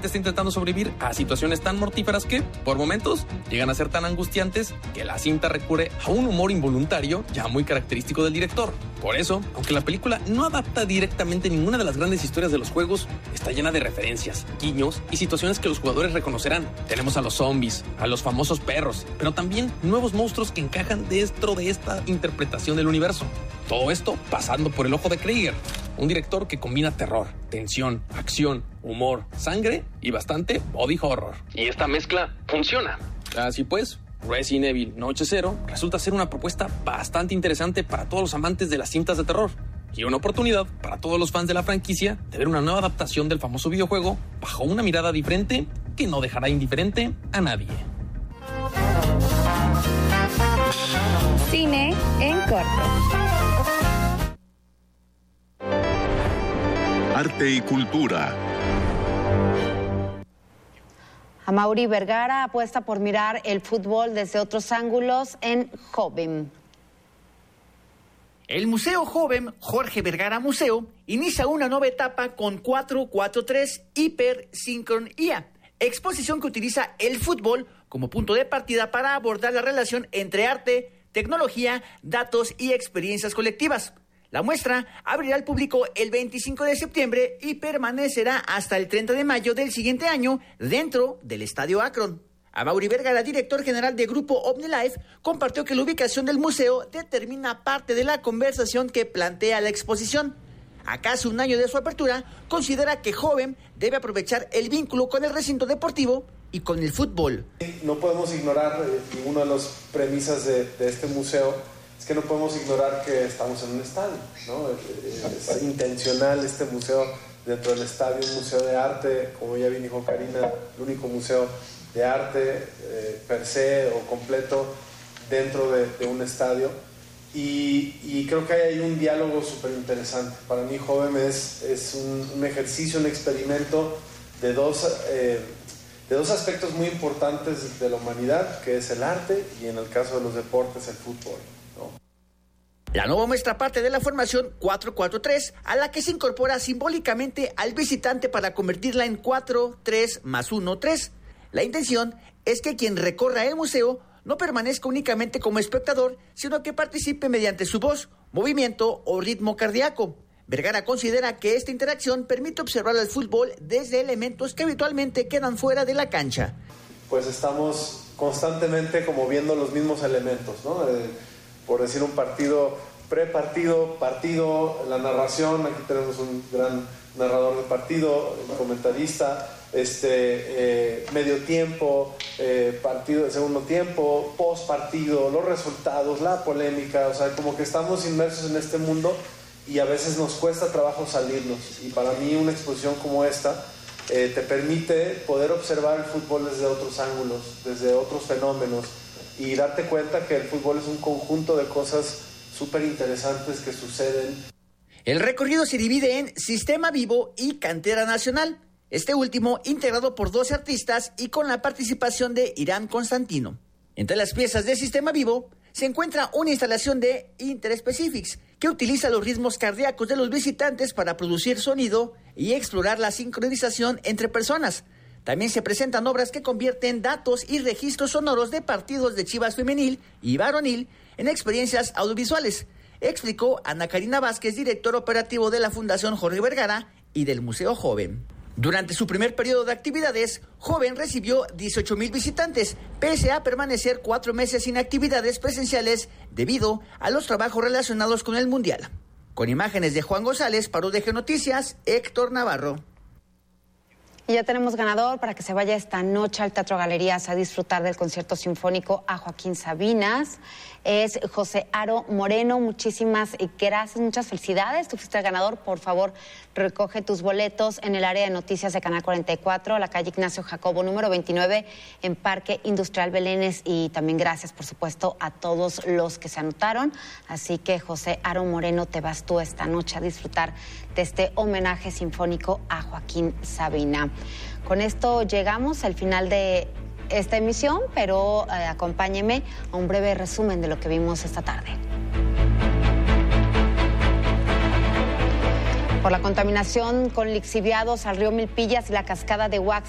simplemente está intentando sobrevivir a situaciones tan mortíferas que, por momentos, llegan a ser tan angustiantes que la cinta recurre a un humor involuntario ya muy característico del director. Por eso, aunque la película no adapta directamente ninguna de las grandes historias de los juegos, está llena de referencias, guiños y situaciones que los jugadores reconocerán. Tenemos a los zombies, a los famosos perros, pero también nuevos monstruos que encajan dentro de esta interpretación del universo. Todo esto pasando por el ojo de Krieger, un director que combina terror, tensión, acción, humor, sangre y bastante body horror. Y esta mezcla funciona. Así pues, Resident Evil Noche Cero resulta ser una propuesta bastante interesante para todos los amantes de las cintas de terror y una oportunidad para todos los fans de la franquicia de ver una nueva adaptación del famoso videojuego bajo una mirada diferente que no dejará indiferente a nadie. Cine en corto. Arte y cultura. Amaury Vergara apuesta por mirar el fútbol desde otros ángulos en Joven. El Museo Joven Jorge Vergara Museo inicia una nueva etapa con 443 Hipersynchronía, exposición que utiliza el fútbol como punto de partida para abordar la relación entre arte, tecnología, datos y experiencias colectivas. La muestra abrirá al público el 25 de septiembre y permanecerá hasta el 30 de mayo del siguiente año dentro del Estadio Akron. Amaury Vergara, director general de Grupo OmniLife, compartió que la ubicación del museo determina parte de la conversación que plantea la exposición. A casi un año de su apertura, considera que Joven debe aprovechar el vínculo con el recinto deportivo y con el fútbol. No podemos ignorar, y una de las premisas de este museo es que no podemos ignorar que estamos en un estadio, ¿no? Es intencional este museo dentro del estadio, un museo de arte, como ya bien dijo Karina, el único museo de arte per se o completo dentro de un estadio. Y creo que hay un diálogo súper interesante. Para mí Joven es un ejercicio, un experimento de dos aspectos muy importantes de la humanidad, que es el arte y, en el caso de los deportes, el fútbol, ¿no? La nueva muestra parte de la formación 4-4-3, a la que se incorpora simbólicamente al visitante para convertirla en 4-3+1-3. La intención es que quien recorra el museo no permanezca únicamente como espectador, sino que participe mediante su voz, movimiento o ritmo cardíaco. Vergara considera que esta interacción permite observar el fútbol desde elementos que habitualmente quedan fuera de la cancha. Pues estamos constantemente como viendo los mismos elementos, ¿no? Por decir un partido, prepartido, partido, la narración, aquí tenemos un gran narrador de partido, comentarista, medio tiempo, partido de segundo tiempo, post partido, los resultados, la polémica, o sea, como que estamos inmersos en este mundo y a veces nos cuesta trabajo salirnos. Y para mí una exposición como esta te permite poder observar el fútbol desde otros ángulos, desde otros fenómenos, y darte cuenta que el fútbol es un conjunto de cosas súper interesantes que suceden. El recorrido se divide en Sistema Vivo y Cantera Nacional, este último integrado por 12 artistas y con la participación de Irán Constantino. Entre las piezas de Sistema Vivo se encuentra una instalación de Interspecifics que utiliza los ritmos cardíacos de los visitantes para producir sonido y explorar la sincronización entre personas. También se presentan obras que convierten datos y registros sonoros de partidos de Chivas femenil y varonil en experiencias audiovisuales, explicó Ana Karina Vázquez, director operativo de la Fundación Jorge Vergara y del Museo Joven. Durante su primer periodo de actividades, Joven recibió 18,000 visitantes, pese a permanecer 4 meses sin actividades presenciales debido a los trabajos relacionados con el Mundial. Con imágenes de Juan González, para UDG Noticias, Héctor Navarro. Y ya tenemos ganador para que se vaya esta noche al Teatro Galerías a disfrutar del concierto sinfónico a Joaquín Sabinas. Es José Aro Moreno. Muchísimas gracias, muchas felicidades. Tú fuiste el ganador. Por favor, recoge tus boletos en el área de noticias de Canal 44, la calle Ignacio Jacobo, número 29, en Parque Industrial Belénes. Y también gracias, por supuesto, a todos los que se anotaron. Así que, José Aro Moreno, te vas tú esta noche a disfrutar de este homenaje sinfónico a Joaquín Sabina. Con esto llegamos al final de esta emisión, pero acompáñeme a un breve resumen de lo que vimos esta tarde. Por la contaminación con lixiviados al río Milpillas y la cascada de Wax